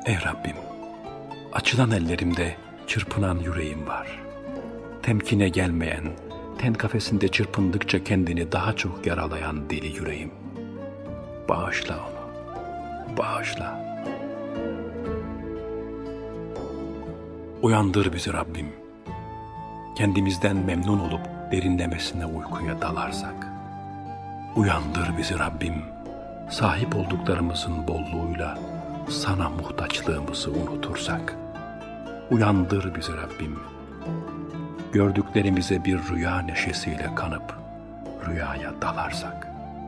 Ey Rabbim, açılan ellerimde çırpınan yüreğim var. Temkine gelmeyen, ten kafesinde çırpındıkça kendini daha çok yaralayan deli yüreğim. Bağışla onu, bağışla. Uyandır bizi Rabbim. Kendimizden memnun olup derinlemesine uykuya dalarsak. Uyandır bizi Rabbim. Sahip olduklarımızın bolluğuyla sana muhtaçlığımızı unutursak. Uyandır bizi Rabbim. Gördüklerimize bir rüya neşesiyle kanıp rüyaya dalarsak.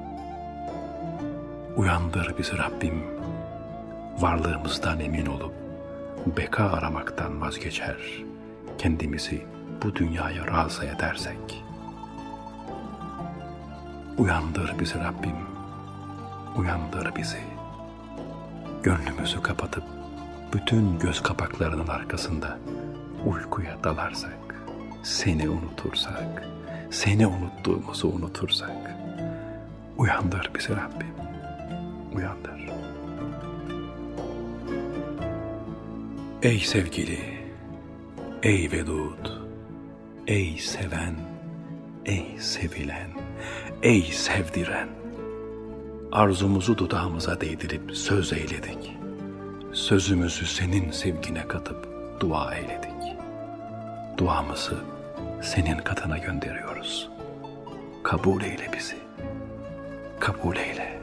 Uyandır bizi Rabbim. Varlığımızdan emin olup beka aramaktan vazgeçer, kendimizi bu dünyaya razı edersek. Uyandır bizi Rabbim, uyandır bizi. Gönlümüzü kapatıp bütün göz kapaklarının arkasında uykuya dalarsak, seni unutursak, seni unuttuğumuzu unutursak. Uyandır bizi Rabbim, uyandır. Ey sevgili, ey vedud, ey seven, ey sevilen, ey sevdiren. Arzumuzu dudağımıza değdirip söz eyledik. Sözümüzü senin sevgine katıp dua eyledik. Duamızı senin katına gönderiyoruz. Kabul eyle bizi, kabul eyle.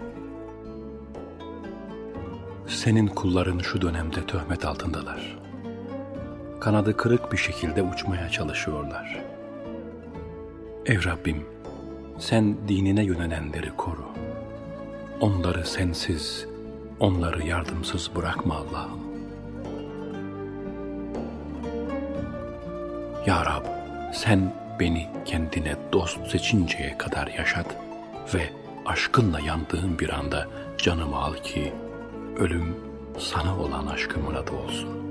Senin kulların şu dönemde töhmet altındalar. Kanadı kırık bir şekilde uçmaya çalışıyorlar. Ey Rabbim, sen dinine yönelenleri koru. Onları sensiz, onları yardımsız bırakma Allah'ım. Ya Rab, sen beni kendine dost seçinceye kadar yaşat ve aşkınla yandığım bir anda canımı al ki ölüm sana olan aşkımın adı olsun.